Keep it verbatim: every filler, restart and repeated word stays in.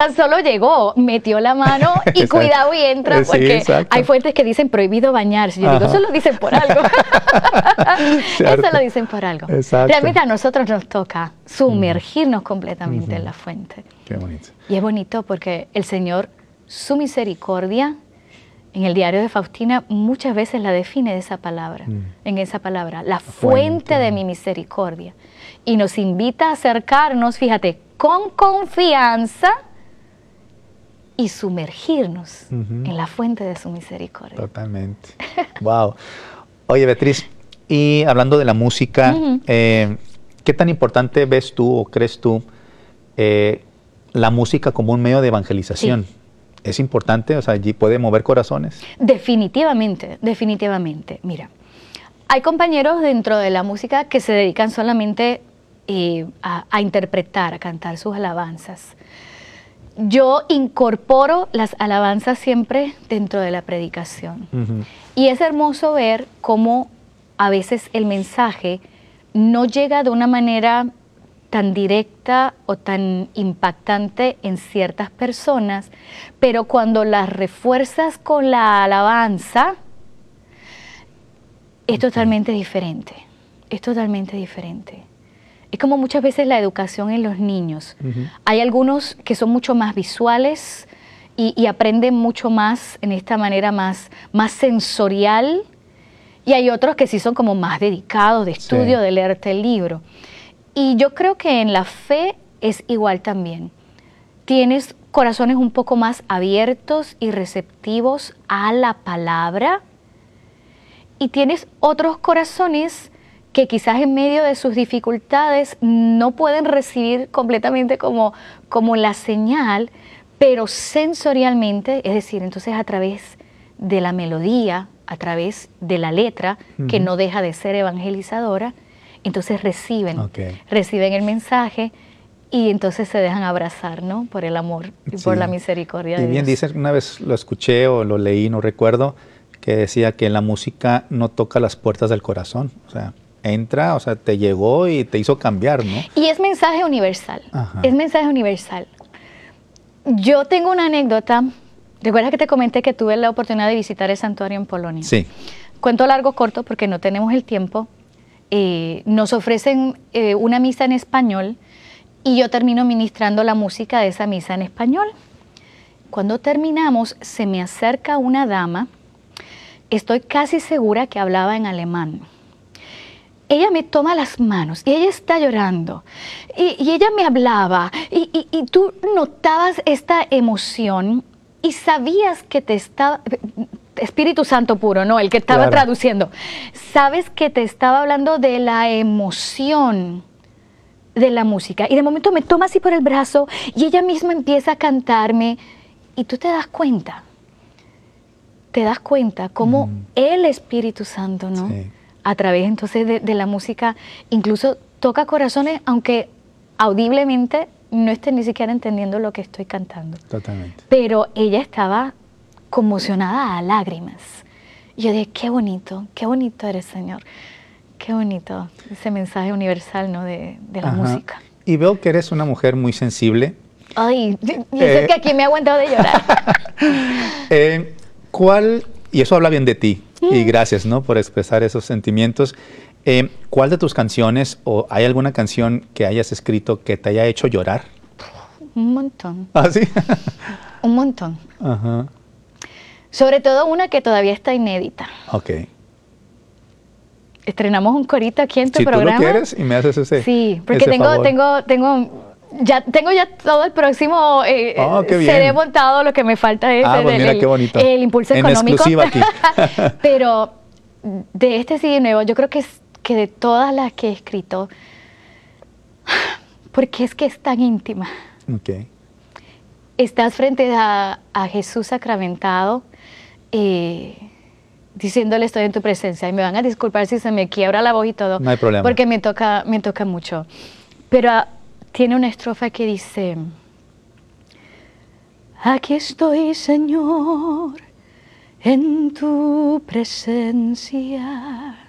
tan solo llegó, metió la mano y Exacto. cuidado y entra, Sí, porque exacto. hay fuentes que dicen prohibido bañarse. Yo Ajá. digo, eso lo dicen por algo. Cierto. Eso lo dicen por algo. Exacto. Realmente a nosotros nos toca sumergirnos completamente Ujú. en la fuente. Qué bonito. Y es bonito porque el Señor, su misericordia, en el diario de Faustina muchas veces la define de esa palabra, Mm. en esa palabra, la, La fuente, fuente. de mi misericordia. Y nos invita a acercarnos, fíjate, con confianza y sumergirnos Ujú. en la fuente de su misericordia. Totalmente. Wow. Oye, Beatriz, y hablando de la música, Ujú. eh, ¿qué tan importante ves tú o crees tú eh, la música como un medio de evangelización? Sí. ¿Es importante? O sea, ¿allí puede mover corazones? Definitivamente, definitivamente. Mira, hay compañeros dentro de la música que se dedican solamente eh, a, a interpretar, a cantar sus alabanzas. Yo incorporo las alabanzas siempre dentro de la predicación. Ujú. Y es hermoso ver cómo a veces el mensaje no llega de una manera tan directa o tan impactante en ciertas personas, pero cuando las refuerzas con la alabanza, es totalmente diferente, es totalmente diferente. Es como muchas veces la educación en los niños. Ujú. Hay algunos que son mucho más visuales y, y aprenden mucho más en esta manera más, más sensorial, y hay otros que sí son como más dedicados de estudio, Sí. de leerte el libro. Y yo creo que en la fe es igual también. Tienes corazones un poco más abiertos y receptivos a la palabra, y tienes otros corazones que quizás en medio de sus dificultades no pueden recibir completamente como, como la señal, pero sensorialmente, es decir, entonces a través de la melodía, a través de la letra, que Ujú. no deja de ser evangelizadora, entonces reciben, Ok. reciben el mensaje y entonces se dejan abrazar, ¿no? Por el amor y Sí. por la misericordia Y de bien Dios. dices, una vez lo escuché o lo leí, no recuerdo, que decía que la música no toca las puertas del corazón. O sea, entra, o sea, te llegó y te hizo cambiar, ¿no? Y es mensaje universal, Ajá. es mensaje universal. Yo tengo una anécdota. ¿Recuerdas que te comenté que tuve la oportunidad de visitar el santuario en Polonia? Sí. Cuento largo corto porque no tenemos el tiempo. Eh, nos ofrecen eh, una misa en español y yo termino ministrando la música de esa misa en español. Cuando terminamos, se me acerca una dama, estoy casi segura que hablaba en alemán. Ella me toma las manos y ella está llorando y, y ella me hablaba y, y, y tú notabas esta emoción y sabías que te estaba, Espíritu Santo puro, ¿no? El que estaba Claro. traduciendo. Sabes que te estaba hablando de la emoción de la música y de momento me toma así por el brazo y ella misma empieza a cantarme y tú te das cuenta, te das cuenta cómo Mm. el Espíritu Santo, ¿no? Sí. A través entonces de, de la música, incluso toca corazones, aunque audiblemente no esté ni siquiera entendiendo lo que estoy cantando. Totalmente. Pero ella estaba conmocionada a lágrimas. Y yo dije, qué bonito, qué bonito eres, Señor. Qué bonito ese mensaje universal, ¿no? de, de la Ajá. música. Y veo que eres una mujer muy sensible. Ay, yo Eh. sé que aquí me he aguantado de llorar. Eh, ¿Cuál, y eso habla bien de ti, Mm. y gracias, ¿no?, por expresar esos sentimientos. Eh, ¿Cuál de tus canciones, o hay alguna canción que hayas escrito que te haya hecho llorar? Un montón, ¿Ah, sí? un montón. Ajá. Sobre todo una que todavía está inédita. Ok. Estrenamos un corito aquí en tu Si programa. tú lo quieres y me haces ese Sí, porque ese tengo, favor. tengo, tengo, ya tengo ya todo el próximo eh, Oh, qué bien. C D montado, lo que me falta es Ah, el, pues mira el- qué bonito. el impulso En económico. exclusiva aquí. Pero de este C D nuevo, yo creo que es que de todas las que he escrito, porque es que es tan íntima. Ok. Estás frente a, a Jesús sacramentado, eh, diciéndole estoy en tu presencia, y me van a disculpar si se me quiebra la voz y todo, No hay problema. porque me toca, me toca mucho. Pero ah, tiene una estrofa que dice, aquí estoy, Señor, en tu presencia,